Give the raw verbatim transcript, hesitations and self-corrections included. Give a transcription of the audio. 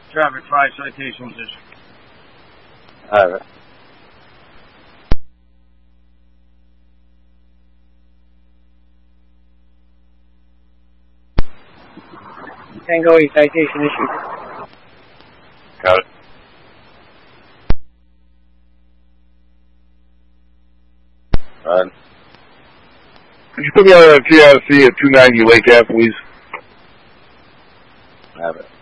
Traffic five citations issued. I have it. Tango eight, citation issued. Got it. Alright. Could you put me on a T R C at two ninety Lake Ave, please? I have it.